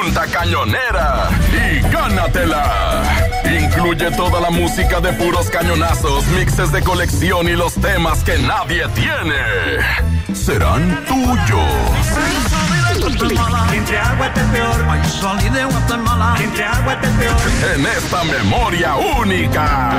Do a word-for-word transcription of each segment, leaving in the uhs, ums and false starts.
Punta Cañonera y gánatela. Incluye toda la música de puros cañonazos, mixes de colección y los temas que nadie tiene. Serán tuyos. Entre agua es peor, ay, salí de Guatemala. Entre agua es peor. En esta memoria única.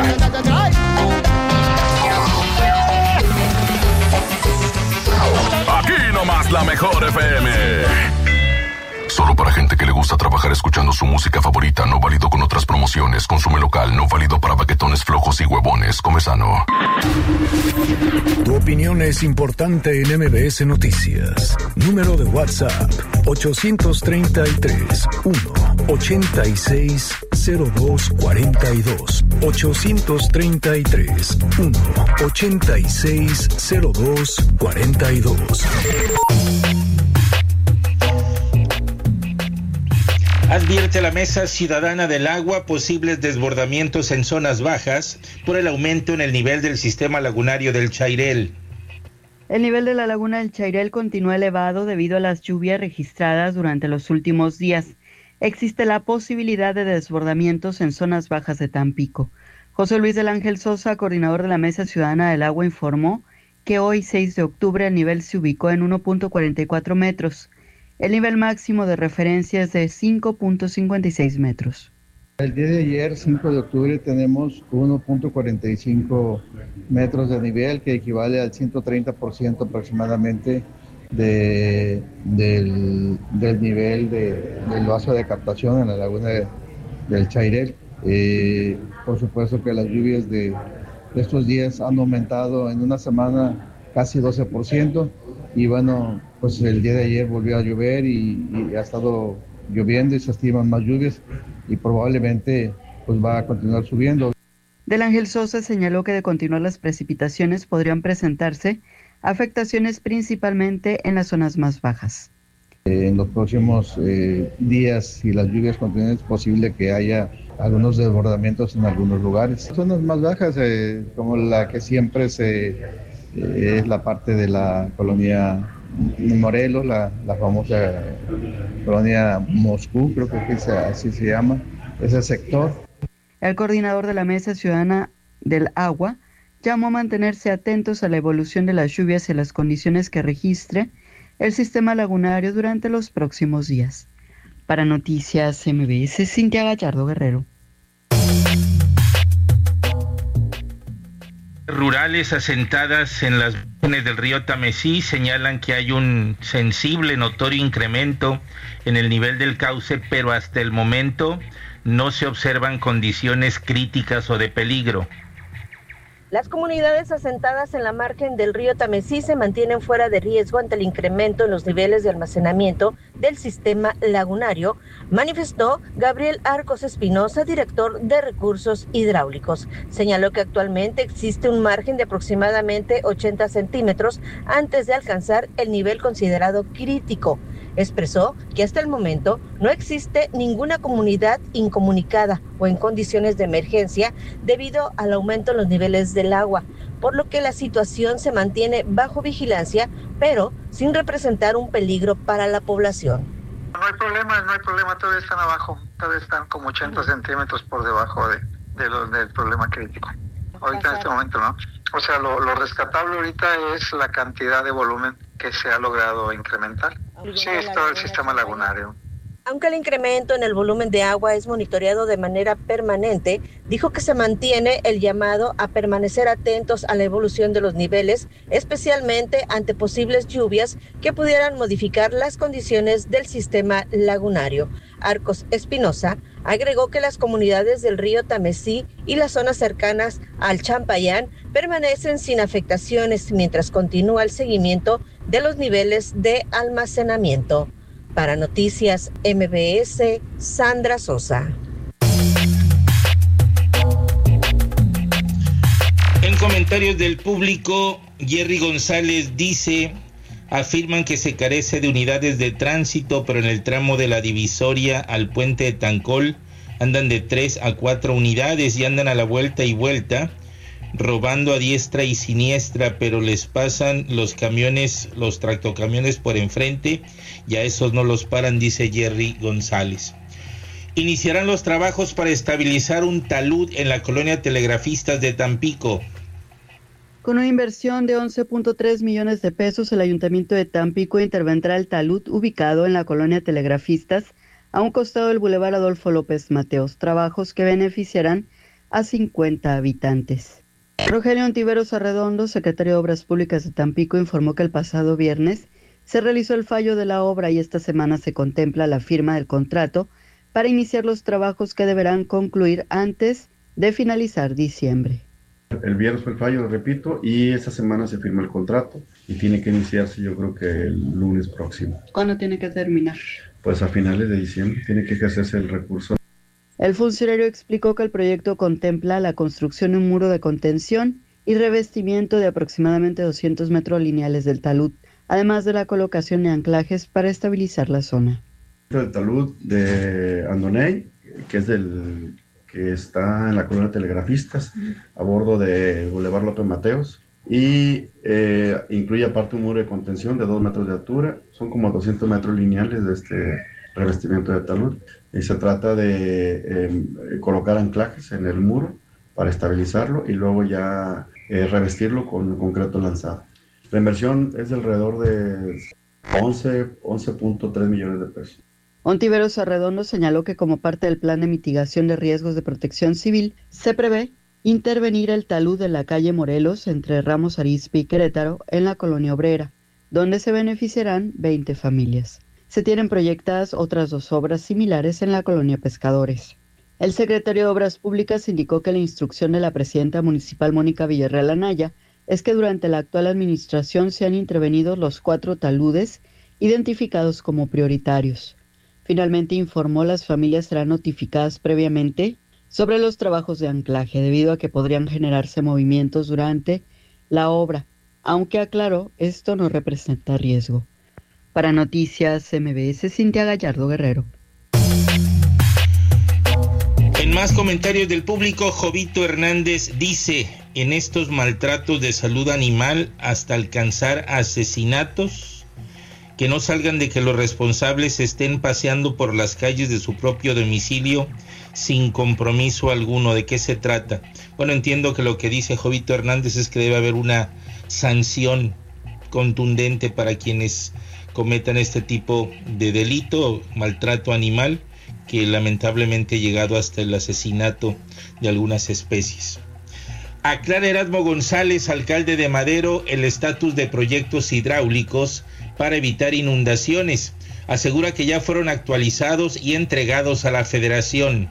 Aquí nomás la mejor F M. Solo para gente que le gusta trabajar escuchando su música favorita, no válido con otras promociones. Consume local, no válido para baquetones flojos y huevones. Come sano. Tu opinión es importante en M B S Noticias. Número de WhatsApp ocho tres tres, uno, ocho seis, cero dos cuatro dos. ocho tres tres, uno, ocho seis, cero dos cuatro dos. Advierte la Mesa Ciudadana del Agua posibles desbordamientos en zonas bajas por el aumento en el nivel del sistema lagunario del Chairel. El nivel de la laguna del Chairel continúa elevado debido a las lluvias registradas durante los últimos días. Existe la posibilidad de desbordamientos en zonas bajas de Tampico. José Luis del Ángel Sosa, coordinador de la Mesa Ciudadana del Agua, informó que hoy, seis de octubre, el nivel se ubicó en uno punto cuarenta y cuatro metros. El nivel máximo de referencia es de cinco punto cincuenta y seis metros. El día de ayer, cinco de octubre, tenemos uno punto cuarenta y cinco metros de nivel, que equivale al ciento treinta por ciento aproximadamente de, del, del nivel de, del vaso de captación en la laguna de, del Chairel. Eh, por supuesto que las lluvias de, de estos días han aumentado en una semana casi doce por ciento. Y bueno, pues el día de ayer volvió a llover y, y ha estado lloviendo y se estiman más lluvias y probablemente pues va a continuar subiendo. Del Ángel Sosa señaló que de continuar las precipitaciones podrían presentarse afectaciones principalmente en las zonas más bajas. Eh, en los próximos eh, días, si las lluvias continúan, es posible que haya algunos desbordamientos en algunos lugares. Zonas más bajas, eh, como la que siempre se... Eh, es la parte de la colonia Morelos, la, la famosa colonia Moscú, creo que es, así se llama, ese sector. El coordinador de la Mesa Ciudadana del Agua llamó a mantenerse atentos a la evolución de las lluvias y las condiciones que registre el sistema lagunario durante los próximos días. Para Noticias M B S, Cintia Gallardo Guerrero. Rurales asentadas en las márgenes del río Tamesí señalan que hay un sensible, notorio incremento en el nivel del cauce, pero hasta el momento no se observan condiciones críticas o de peligro. Las comunidades asentadas en la margen del río Tamesí se mantienen fuera de riesgo ante el incremento en los niveles de almacenamiento del sistema lagunario, manifestó Gabriel Arcos Espinosa, director de Recursos Hidráulicos. Señaló que actualmente existe un margen de aproximadamente ochenta centímetros antes de alcanzar el nivel considerado crítico. Expresó que hasta el momento no existe ninguna comunidad incomunicada o en condiciones de emergencia debido al aumento en los niveles del agua, por lo que la situación se mantiene bajo vigilancia, pero sin representar un peligro para la población. No hay problema, no hay problema, todavía están abajo, todavía están como ochenta centímetros por debajo de, de lo, del problema crítico. Ahorita en este momento no. O sea, lo, lo rescatable ahorita es la cantidad de volumen que se ha logrado incrementar. Sí, es todo el sistema lagunario. Aunque el incremento en el volumen de agua es monitoreado de manera permanente, dijo que se mantiene el llamado a permanecer atentos a la evolución de los niveles, especialmente ante posibles lluvias que pudieran modificar las condiciones del sistema lagunario. Arcos Espinosa agregó que las comunidades del río Tamesí y las zonas cercanas al Champayán permanecen sin afectaciones mientras continúa el seguimiento de los niveles de almacenamiento. Para Noticias M B S, Sandra Sosa. En comentarios del público, Jerry González dice, afirman que se carece de unidades de tránsito, pero en el tramo de la divisoria al puente de Tancol andan de tres a cuatro unidades y andan a la vuelta y vuelta. robando a diestra y siniestra, pero les pasan los camiones, los tractocamiones por enfrente y a esos no los paran, dice Jerry González. Iniciarán los trabajos para estabilizar un talud en la colonia Telegrafistas de Tampico. Con una inversión de once punto tres millones de pesos, el Ayuntamiento de Tampico intervendrá el talud ubicado en la colonia Telegrafistas, a un costado del Boulevard Adolfo López Mateos, trabajos que beneficiarán a cincuenta habitantes. Rogelio Ontiveros Arredondo, secretario de Obras Públicas de Tampico, informó que el pasado viernes se realizó el fallo de la obra y esta semana se contempla la firma del contrato para iniciar los trabajos que deberán concluir antes de finalizar diciembre. El viernes fue el fallo, lo repito, y esta semana se firma el contrato y tiene que iniciarse, yo creo que el lunes próximo. ¿Cuándo tiene que terminar? Pues a finales de diciembre tiene que ejercerse el recurso. El funcionario explicó que el proyecto contempla la construcción de un muro de contención y revestimiento de aproximadamente doscientos metros lineales del talud, además de la colocación de anclajes para estabilizar la zona. El talud de Andoney, que es del que está en la colonia Telegrafistas, a bordo de Boulevard López Mateos, y eh, incluye aparte un muro de contención de dos metros de altura, son como doscientos metros lineales de este revestimiento de talud, y se trata de eh, colocar anclajes en el muro para estabilizarlo y luego ya eh, revestirlo con concreto lanzado. La inversión es de alrededor de once punto tres millones de pesos. Ontiveros Arredondo señaló que como parte del plan de mitigación de riesgos de protección civil, se prevé intervenir el talud de la calle Morelos entre Ramos Arizpe y Querétaro en la colonia obrera, donde se beneficiarán veinte familias. Se tienen proyectadas otras dos obras similares en la colonia Pescadores. El secretario de Obras Públicas indicó que la instrucción de la presidenta municipal Mónica Villarreal Anaya es que durante la actual administración se han intervenido los cuatro taludes identificados como prioritarios. Finalmente informó las familias serán notificadas previamente sobre los trabajos de anclaje, debido a que podrían generarse movimientos durante la obra, aunque aclaró, esto no representa riesgo. Para Noticias M B S, Cintia Gallardo Guerrero. En más comentarios del público, Jovito Hernández dice, en estos maltratos de salud animal hasta alcanzar asesinatos, que no salgan de que los responsables estén paseando por las calles de su propio domicilio sin compromiso alguno. ¿De qué se trata? Bueno, entiendo que lo que dice Jovito Hernández es que debe haber una sanción contundente para quienes cometan este tipo de delito, maltrato animal, que lamentablemente ha llegado hasta el asesinato de algunas especies. Aclara Erasmo González, alcalde de Madero, el estatus de proyectos hidráulicos para evitar inundaciones. Asegura que ya fueron actualizados y entregados a la Federación.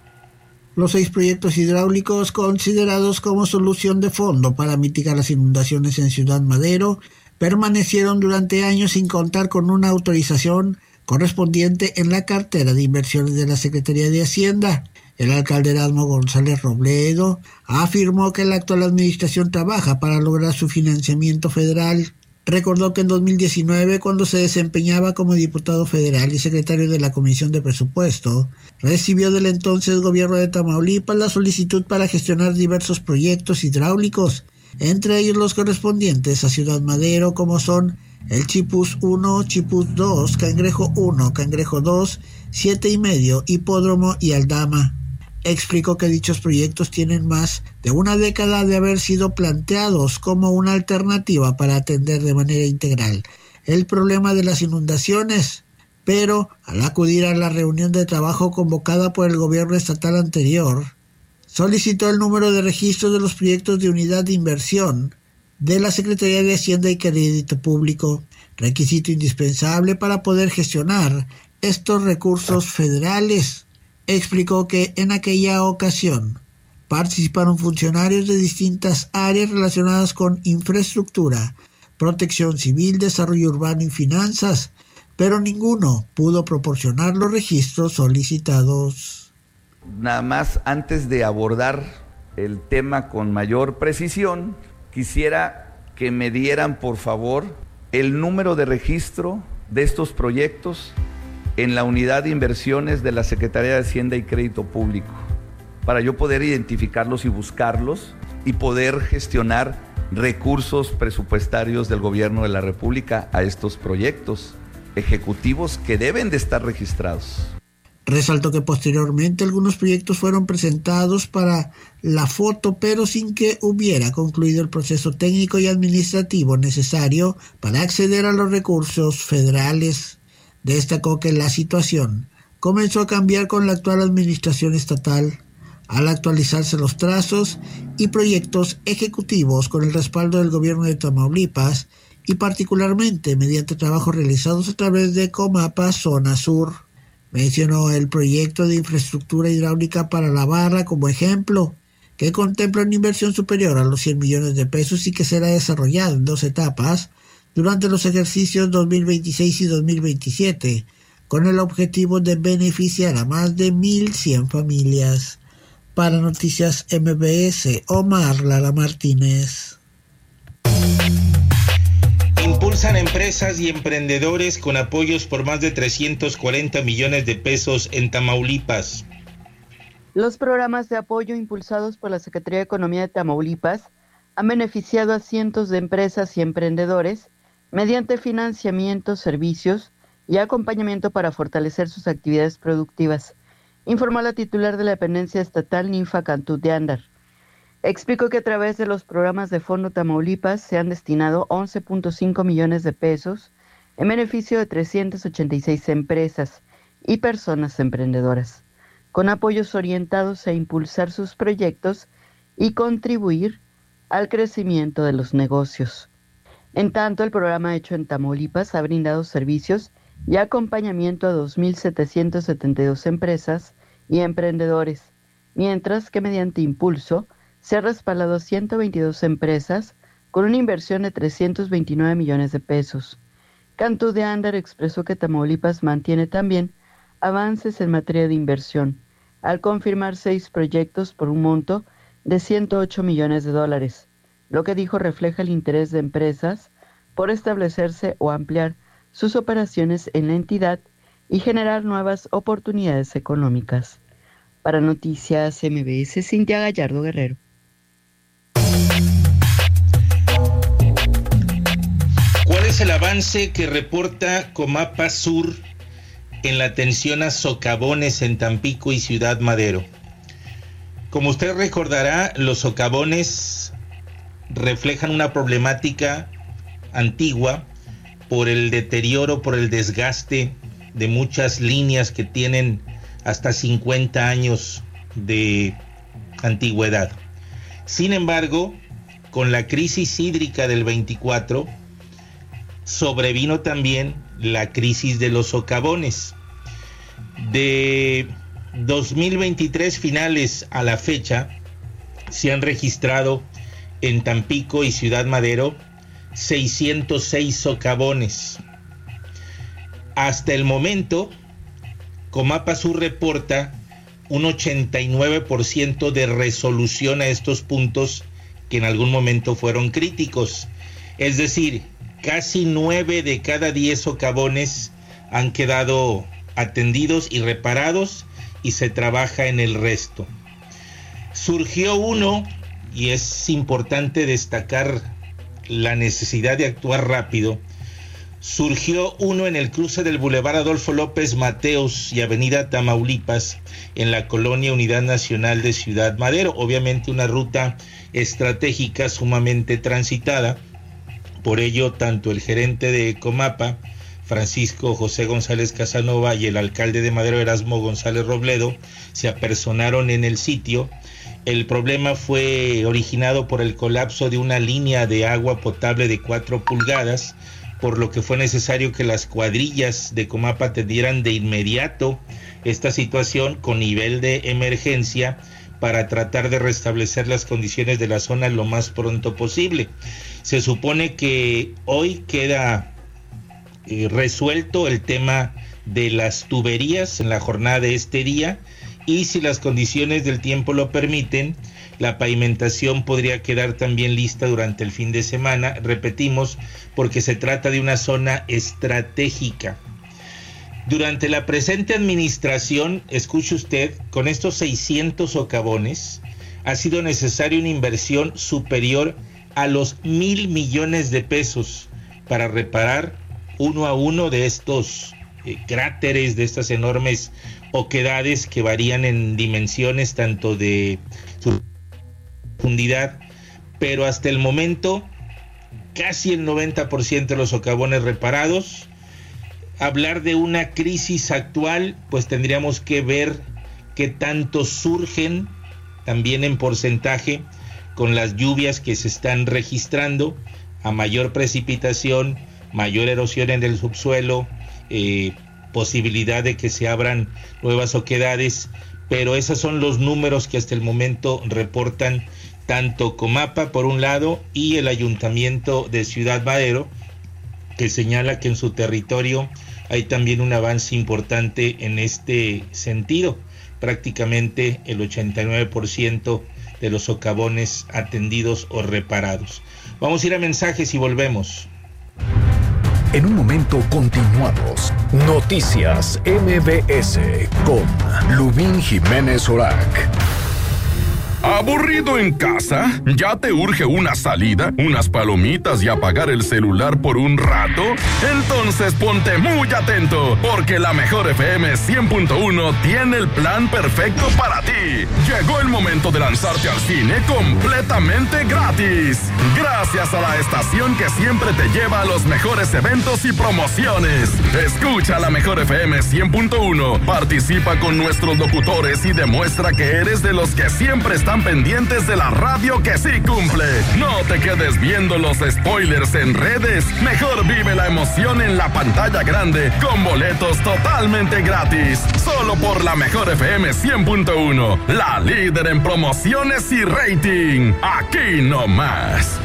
Los seis proyectos hidráulicos considerados como solución de fondo para mitigar las inundaciones en Ciudad Madero permanecieron durante años sin contar con una autorización correspondiente en la cartera de inversiones de la Secretaría de Hacienda. El alcalde Erasmo González Robledo afirmó que la actual administración trabaja para lograr su financiamiento federal. Recordó que en dos mil diecinueve, cuando se desempeñaba como diputado federal y secretario de la Comisión de Presupuesto, recibió del entonces gobierno de Tamaulipas la solicitud para gestionar diversos proyectos hidráulicos, entre ellos los correspondientes a Ciudad Madero, como son el Chipus uno, Chipus dos, Cangrejo uno, Cangrejo dos, Siete y Medio, Hipódromo y Aldama. Explicó que dichos proyectos tienen más de una década de haber sido planteados como una alternativa para atender de manera integral el problema de las inundaciones, pero al acudir a la reunión de trabajo convocada por el gobierno estatal anterior, solicitó el número de registro de los proyectos de unidad de inversión de la Secretaría de Hacienda y Crédito Público, requisito indispensable para poder gestionar estos recursos federales. Explicó que en aquella ocasión participaron funcionarios de distintas áreas relacionadas con infraestructura, protección civil, desarrollo urbano y finanzas, pero ninguno pudo proporcionar los registros solicitados. Nada más, antes de abordar el tema con mayor precisión, quisiera que me dieran, por favor, el número de registro de estos proyectos en la unidad de inversiones de la Secretaría de Hacienda y Crédito Público. para yo poder identificarlos y buscarlos y poder gestionar recursos presupuestarios del gobierno de la República a estos proyectos ejecutivos que deben de estar registrados. Resaltó que posteriormente algunos proyectos fueron presentados para la foto, pero sin que hubiera concluido el proceso técnico y administrativo necesario para acceder a los recursos federales. Destacó que la situación comenzó a cambiar con la actual administración estatal, al actualizarse los trazos y proyectos ejecutivos con el respaldo del gobierno de Tamaulipas y particularmente mediante trabajos realizados a través de Comapa Zona Sur. Mencionó el proyecto de infraestructura hidráulica para la Barra como ejemplo, que contempla una inversión superior a los cien millones de pesos y que será desarrollado en dos etapas durante los ejercicios dos mil veintiséis y dos mil veintisiete, con el objetivo de beneficiar a más de mil cien familias. Para Noticias M B S, Omar Lara Martínez. Impulsan empresas y emprendedores con apoyos por más de trescientos cuarenta millones de pesos en Tamaulipas. Los programas de apoyo impulsados por la Secretaría de Economía de Tamaulipas han beneficiado a cientos de empresas y emprendedores mediante financiamiento, servicios y acompañamiento para fortalecer sus actividades productivas, informó la titular de la dependencia estatal, Ninfa Cantú de Ándar. Explicó que a través de los programas de Fondo Tamaulipas se han destinado once punto cinco millones de pesos en beneficio de trescientas ochenta y seis empresas y personas emprendedoras, con apoyos orientados a impulsar sus proyectos y contribuir al crecimiento de los negocios. En tanto, el programa hecho en Tamaulipas ha brindado servicios y acompañamiento a dos mil setecientas setenta y dos empresas y emprendedores, mientras que mediante impulso se ha respaldado a ciento veintidós empresas con una inversión de trescientos veintinueve millones de pesos. Cantú de Ándar expresó que Tamaulipas mantiene también avances en materia de inversión, al confirmar seis proyectos por un monto de ciento ocho millones de dólares, lo que dijo refleja el interés de empresas por establecerse o ampliar sus operaciones en la entidad y generar nuevas oportunidades económicas. Para Noticias M B S, Cintia Gallardo Guerrero. ¿Cuál es el avance que reporta Comapa Sur en la atención a socavones en Tampico y Ciudad Madero? Como usted recordará, los socavones reflejan una problemática antigua por el deterioro, por el desgaste de muchas líneas que tienen hasta cincuenta años de antigüedad. Sin embargo, con la crisis hídrica del veinticuatro, sobrevino también la crisis de los socavones. De dos mil veintitrés finales a la fecha, se han registrado en Tampico y Ciudad Madero seiscientos seis socavones. Hasta el momento, Comapa Sur reporta un ochenta y nueve por ciento de resolución a estos puntos que en algún momento fueron críticos. Es decir, casi nueve de cada diez socavones han quedado atendidos y reparados y se trabaja en el resto. Surgió uno, y es importante destacar la necesidad de actuar rápido, surgió uno en el cruce del Boulevard Adolfo López Mateos y Avenida Tamaulipas, en la colonia Unidad Nacional de Ciudad Madero, obviamente una ruta estratégica sumamente transitada. Por ello, tanto el gerente de Comapa, Francisco José González Casanova, y el alcalde de Madero, Erasmo González Robledo, se apersonaron en el sitio. El problema fue originado por el colapso de una línea de agua potable de cuatro pulgadas, por lo que fue necesario que las cuadrillas de Comapa atendieran de inmediato esta situación con nivel de emergencia para tratar de restablecer las condiciones de la zona lo más pronto posible. Se supone que hoy queda eh, resuelto el tema de las tuberías en la jornada de este día, y si las condiciones del tiempo lo permiten, la pavimentación podría quedar también lista durante el fin de semana, repetimos, porque se trata de una zona estratégica. Durante la presente administración, escuche usted, con estos seiscientos socavones, ha sido necesaria una inversión superior a los mil millones de pesos para reparar uno a uno de estos eh, cráteres, de estas enormes oquedades que varían en dimensiones tanto de su profundidad, pero hasta el momento casi el noventa por ciento de los socavones reparados. Hablar de una crisis actual, pues tendríamos que ver qué tanto surgen también en porcentaje con las lluvias que se están registrando. A mayor precipitación, mayor erosión en el subsuelo, eh, posibilidad de que se abran nuevas oquedades, pero esos son los números que hasta el momento reportan tanto Comapa por un lado y el Ayuntamiento de Ciudad Madero, que señala que en su territorio hay también un avance importante en este sentido. Prácticamente el ochenta y nueve por ciento de los socavones atendidos o reparados. Vamos a ir a mensajes y volvemos. En un momento continuamos. Noticias M B S con Lubín Jiménez Orac. ¿Aburrido en casa? ¿Ya te urge una salida, unas palomitas y apagar el celular por un rato? Entonces ponte muy atento, porque la Mejor F M cien punto uno tiene el plan perfecto para ti. Llegó el momento de lanzarte al cine completamente gratis. Gracias a la estación que siempre te lleva a los mejores eventos y promociones. Escucha la Mejor F M cien punto uno, participa con nuestros locutores y demuestra que eres de los que siempre están pendientes de la radio que sí cumple. No te quedes viendo los spoilers en redes. Mejor vive la emoción en la pantalla grande con boletos totalmente gratis. Solo por la Mejor F M cien punto uno, la líder en promociones y rating. Aquí no más.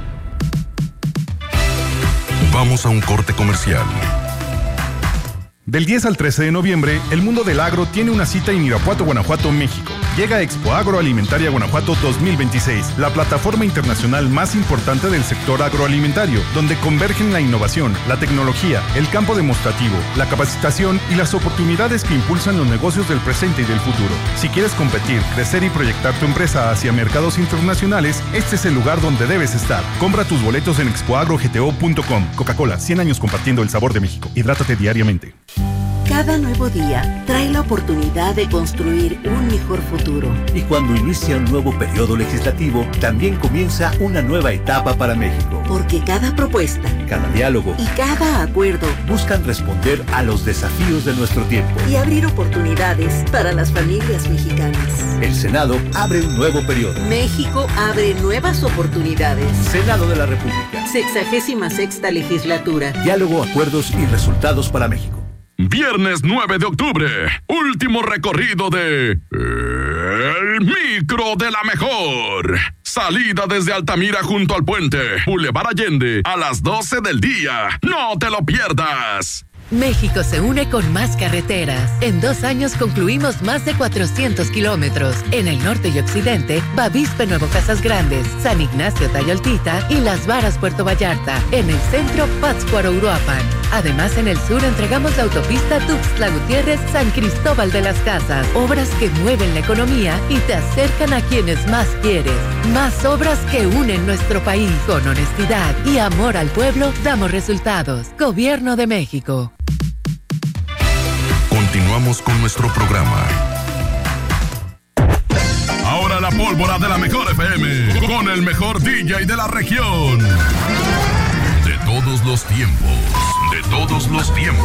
Vamos a un corte comercial. Del diez al trece de noviembre, el mundo del agro tiene una cita en Irapuato, Guanajuato, México. Llega Expo Agroalimentaria Guanajuato dos mil veintiséis, la plataforma internacional más importante del sector agroalimentario, donde convergen la innovación, la tecnología, el campo demostrativo, la capacitación y las oportunidades que impulsan los negocios del presente y del futuro. Si quieres competir, crecer y proyectar tu empresa hacia mercados internacionales, este es el lugar donde debes estar. Compra tus boletos en expo agro g t o punto com. Coca-Cola, cien años compartiendo el sabor de México. Hidrátate diariamente. Cada nuevo día trae la oportunidad de construir un mejor futuro. Y cuando inicia un nuevo periodo legislativo, también comienza una nueva etapa para México. Porque cada propuesta, cada diálogo y cada acuerdo buscan responder a los desafíos de nuestro tiempo y abrir oportunidades para las familias mexicanas. El Senado abre un nuevo periodo. México abre nuevas oportunidades. Senado de la República. Sexagésima sexta legislatura. Diálogo, acuerdos y resultados para México. Viernes nueve de octubre, último recorrido de El Micro de la Mejor. Salida desde Altamira junto al puente, Boulevard Allende, a las doce del día. ¡No te lo pierdas! México se une con más carreteras. En dos años concluimos más de cuatrocientos kilómetros. En el norte y occidente, Bavispe Nuevo Casas Grandes, San Ignacio Tayoltita y Las Varas Puerto Vallarta. En el centro, Pátzcuaro Uruapan. Además, en el sur entregamos la autopista Tuxtla Gutiérrez San Cristóbal de las Casas. Obras que mueven la economía y te acercan a quienes más quieres. Más obras que unen nuestro país. Con honestidad y amor al pueblo, damos resultados. Gobierno de México. Continuamos con nuestro programa. Ahora la pólvora de la Mejor F M, con el mejor D J de la región. De todos los tiempos, de todos los tiempos.